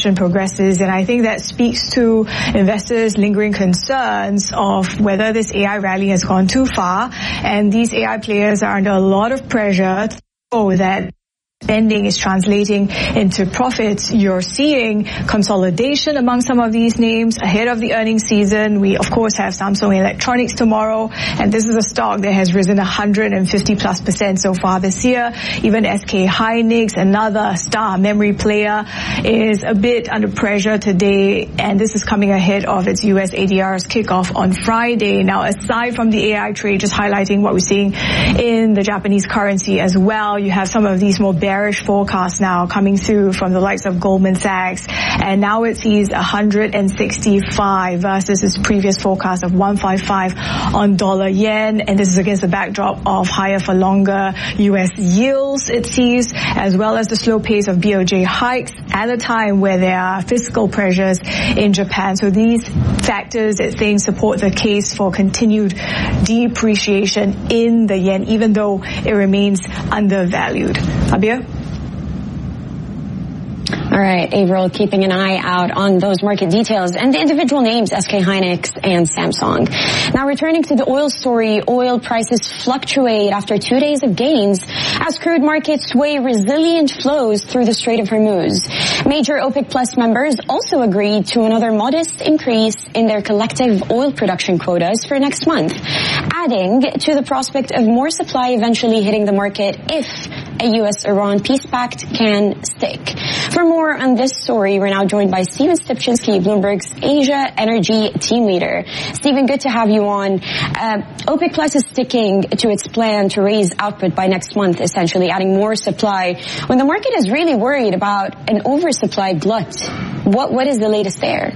discussion progresses, and I think that speaks to investors' lingering concerns of whether this AI rally has gone too far, and these AI players are under a lot of pressure to show that spending is translating into profits. You're seeing consolidation among some of these names ahead of the earnings season. We, of course, have Samsung Electronics tomorrow, and this is a stock that has risen 150+% so far this year. Even SK Hynix, another star memory player, is a bit under pressure today, and this is coming ahead of its US ADR's kickoff on Friday. Now, aside from the AI trade, just highlighting what we're seeing in the Japanese currency as well, you have some of these more bearish forecast now coming through from the likes of Goldman Sachs, and now it sees 165 versus its previous forecast of 155 on dollar yen, and this is against the backdrop of higher for longer US yields, it sees, as well as the slow pace of BOJ hikes at a time where there are fiscal pressures in Japan. So these factors, it thinks, support the case for continued depreciation in the yen, even though it remains undervalued. Abir? All right, Avril, keeping an eye out on those market details and the individual names, SK Hynix and Samsung. Now, returning to the oil story, oil prices fluctuate after 2 days of gains as crude markets sway resilient flows through the Strait of Hormuz. Major OPEC Plus members also agreed to another modest increase in their collective oil production quotas for next month, adding to the prospect of more supply eventually hitting the market if a U.S.-Iran peace pact can stick. For more on this story, we're now joined by Stephen Stipchinsky, Bloomberg's Asia Energy team leader. Stephen, good to have you on. OPEC Plus is sticking to its plan to raise output by next month, essentially adding more supply, when the market is really worried about an oversupply glut. What is the latest there?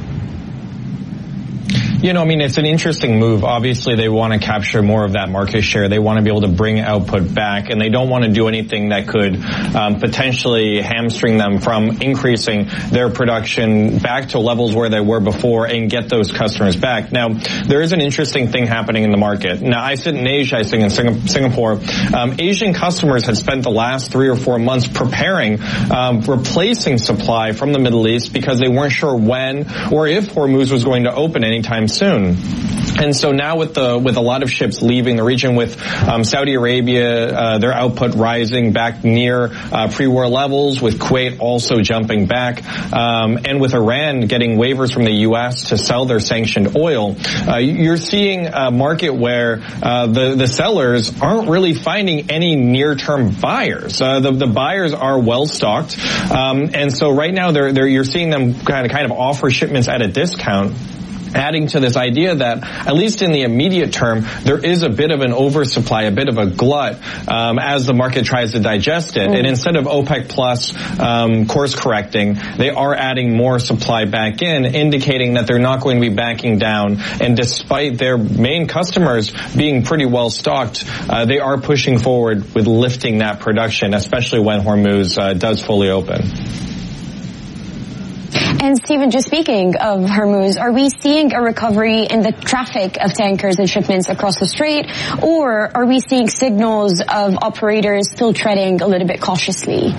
You know, I mean, it's an interesting move. Obviously, they want to capture more of that market share. They want to be able to bring output back, and they don't want to do anything that could potentially hamstring them from increasing their production back to levels where they were before and get those customers back. Now, there is an interesting thing happening in the market. Now, I sit in Asia, I sit in Singapore. Asian customers had spent the last 3 or 4 months preparing, replacing supply from the Middle East because they weren't sure when or if Hormuz was going to open anytime soon. And so now with a lot of ships leaving the region, with Saudi Arabia, their output rising back near pre-war levels, with Kuwait also jumping back, and with Iran getting waivers from the U.S. to sell their sanctioned oil, you're seeing a market where the sellers aren't really finding any near-term buyers. The buyers are well stocked, and so right now you're seeing them kind of offer shipments at a discount, adding to this idea that, at least in the immediate term, there is a bit of an oversupply, a bit of a glut, as the market tries to digest it. And instead of OPEC Plus course correcting, they are adding more supply back in, indicating that they're not going to be backing down. And despite their main customers being pretty well stocked, they are pushing forward with lifting that production, especially when Hormuz does fully open. And Stephen, just speaking of Hormuz, are we seeing a recovery in the traffic of tankers and shipments across the strait, or are we seeing signals of operators still treading a little bit cautiously?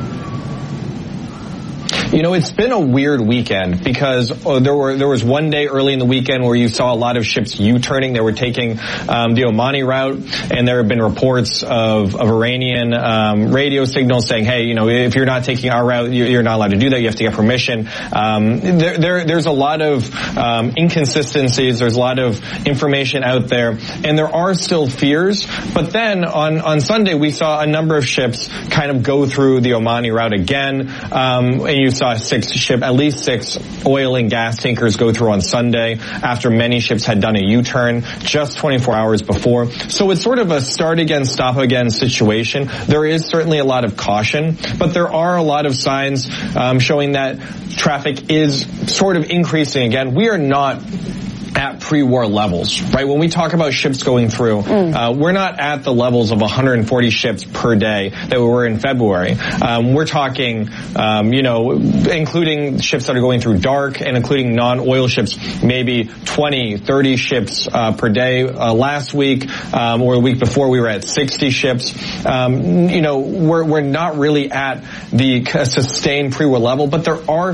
You know, it's been a weird weekend because there was one day early in the weekend where you saw a lot of ships U-turning. They were taking the Omani route, and there have been reports of Iranian radio signals saying, hey, you know, if you're not taking our route, you're not allowed to do that. You have to get permission. There's a lot of inconsistencies. There's a lot of information out there, and there are still fears. But then on Sunday, we saw a number of ships kind of go through the Omani route again, and you saw at least six oil and gas tankers go through on Sunday after many ships had done a U-turn just 24 hours before. So it's sort of a start again, stop again situation. There is certainly a lot of caution, but there are a lot of signs showing that traffic is sort of increasing again. We are not at pre-war levels, right? When we talk about ships going through, we're not at the levels of 140 ships per day that we were in February. We're talking, including ships that are going through dark and including non-oil ships, maybe 20, 30 ships per day. Last week or the week before, we were at 60 ships. We're not really at the sustained pre-war level, but there are